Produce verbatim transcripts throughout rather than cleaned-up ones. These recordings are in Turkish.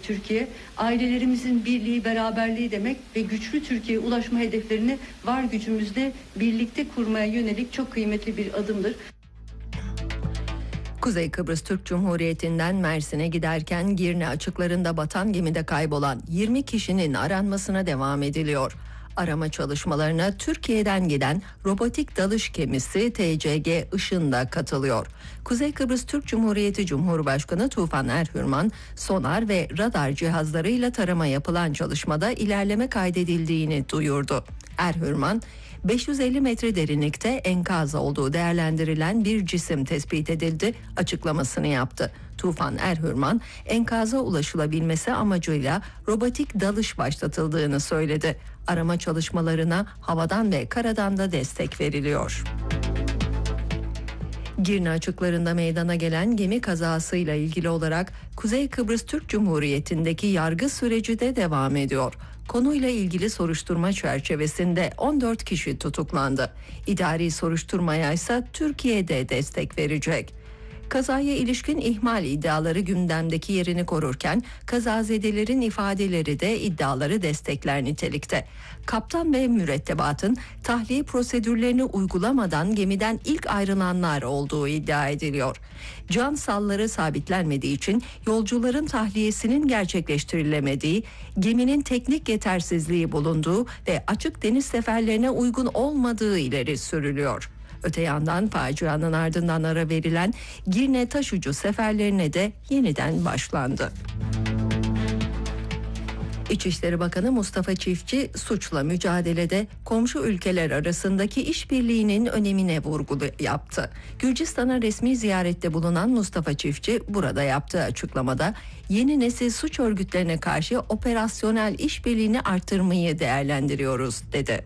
demek Türkiye. Ailelerimizin birliği, beraberliği demek ve güçlü Türkiye'ye ulaşma hedeflerini var gücümüzle birlikte kurmaya yönelik çok kıymetli bir adımdır. Kuzey Kıbrıs Türk Cumhuriyeti'nden Mersin'e giderken Girne açıklarında batan gemide kaybolan yirmi kişinin aranmasına devam ediliyor. Arama çalışmalarına Türkiye'den giden robotik dalış gemisi T C G Işın da katılıyor. Kuzey Kıbrıs Türk Cumhuriyeti Cumhurbaşkanı Tufan Erhürman, sonar ve radar cihazlarıyla tarama yapılan çalışmada ilerleme kaydedildiğini duyurdu. Erhürman, beş yüz elli metre derinlikte enkaz olduğu değerlendirilen bir cisim tespit edildi açıklamasını yaptı. Tufan Erhürman, enkaza ulaşılabilmesi amacıyla robotik dalış başlatıldığını söyledi. Arama çalışmalarına havadan ve karadan da destek veriliyor. Girne açıklarında meydana gelen gemi kazasıyla ilgili olarak Kuzey Kıbrıs Türk Cumhuriyeti'ndeki yargı süreci de devam ediyor. Konuyla ilgili soruşturma çerçevesinde on dört kişi tutuklandı. İdari soruşturmaya ise Türkiye'de destek verecek. Kazaya ilişkin ihmal iddiaları gündemdeki yerini korurken kazazedelerin ifadeleri de iddiaları destekler nitelikte. Kaptan ve mürettebatın tahliye prosedürlerini uygulamadan gemiden ilk ayrılanlar olduğu iddia ediliyor. Can salları sabitlenmediği için yolcuların tahliyesinin gerçekleştirilemediği, geminin teknik yetersizliği bulunduğu ve açık deniz seferlerine uygun olmadığı ileri sürülüyor. Öte yandan facianın ardından ara verilen Girne taşucu seferlerine de yeniden başlandı. İçişleri Bakanı Mustafa Çiftçi suçla mücadelede komşu ülkeler arasındaki işbirliğinin önemine vurgu yaptı. Gürcistan'a resmi ziyarette bulunan Mustafa Çiftçi burada yaptığı açıklamada yeni nesil suç örgütlerine karşı operasyonel işbirliğini artırmayı değerlendiriyoruz dedi.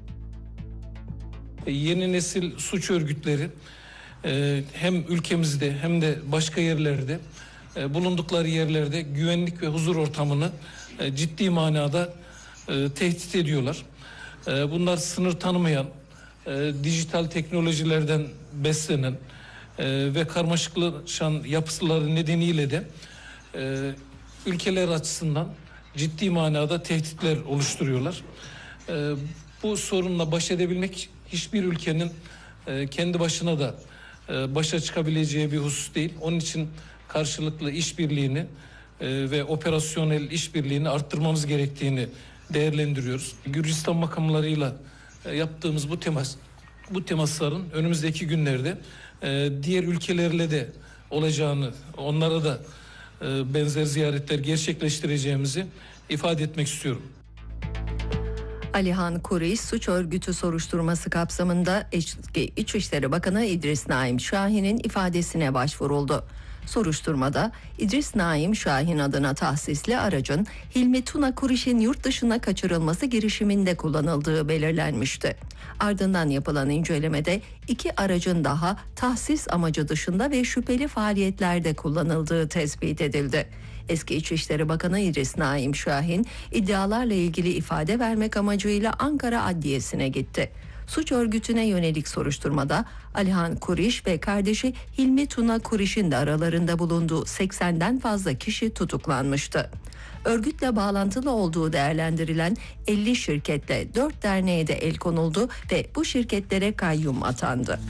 Yeni nesil suç örgütleri hem ülkemizde hem de başka yerlerde bulundukları yerlerde güvenlik ve huzur ortamını ciddi manada tehdit ediyorlar. Bunlar sınır tanımayan, dijital teknolojilerden beslenen ve karmaşıklaşan yapıları nedeniyle de ülkeler açısından ciddi manada tehditler oluşturuyorlar. Bu sorunla baş edebilmek hiçbir ülkenin e, kendi başına da e, başa çıkabileceği bir husus değil. Onun için karşılıklı işbirliğini e, ve operasyonel işbirliğini arttırmamız gerektiğini değerlendiriyoruz. Gürcistan makamlarıyla e, yaptığımız bu temas, bu temasların önümüzdeki günlerde e, diğer ülkelerle de olacağını, onlara da e, benzer ziyaretler gerçekleştireceğimizi ifade etmek istiyorum. Alihan Kuriş suç örgütü soruşturması kapsamında İçişleri Bakanı İdris Naim Şahin'in ifadesine başvuruldu. Soruşturmada İdris Naim Şahin adına tahsisli aracın Hilmi Tuna Kuriş'in yurt dışına kaçırılması girişiminde kullanıldığı belirlenmişti. Ardından yapılan incelemede iki aracın daha tahsis amacı dışında ve şüpheli faaliyetlerde kullanıldığı tespit edildi. Eski İçişleri Bakanı İdris Naim Şahin iddialarla ilgili ifade vermek amacıyla Ankara Adliyesi'ne gitti. Suç örgütüne yönelik soruşturmada Alihan Kuriş ve kardeşi Hilmi Tuna Kuriş'in de aralarında bulunduğu seksenden fazla kişi tutuklanmıştı. Örgütle bağlantılı olduğu değerlendirilen elli şirketle dört derneğe de el konuldu ve bu şirketlere kayyum atandı.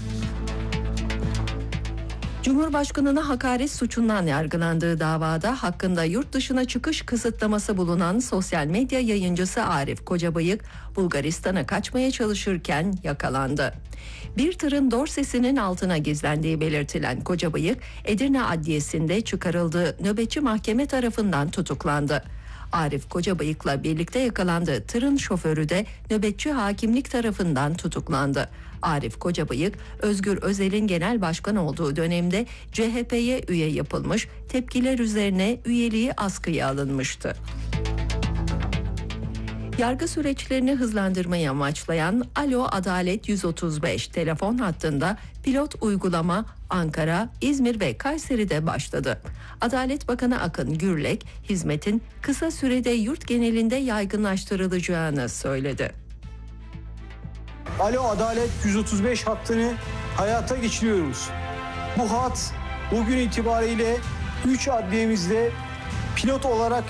Cumhurbaşkanına hakaret suçundan yargılandığı davada hakkında yurt dışına çıkış kısıtlaması bulunan sosyal medya yayıncısı Arif Kocabıyık, Bulgaristan'a kaçmaya çalışırken yakalandı. Bir tırın dorsesinin altına gizlendiği belirtilen Kocabıyık, Edirne Adliyesi'nde çıkarıldığı nöbetçi mahkeme tarafından tutuklandı. Arif Kocabıyık'la birlikte yakalandığı tırın şoförü de nöbetçi hakimlik tarafından tutuklandı. Arif Kocabıyık, Özgür Özel'in genel başkan olduğu dönemde C H P'ye üye yapılmış, tepkiler üzerine üyeliği askıya alınmıştı. Yargı süreçlerini hızlandırmayı amaçlayan Alo Adalet yüz otuz beş telefon hattında pilot uygulama Ankara, İzmir ve Kayseri'de başladı. Adalet Bakanı Akın Gürlek, hizmetin kısa sürede yurt genelinde yaygınlaştırılacağını söyledi. Alo Adalet yüz otuz beş hattını hayata geçiriyoruz. Bu hat bugün itibariyle üç adliyemizde pilot olarak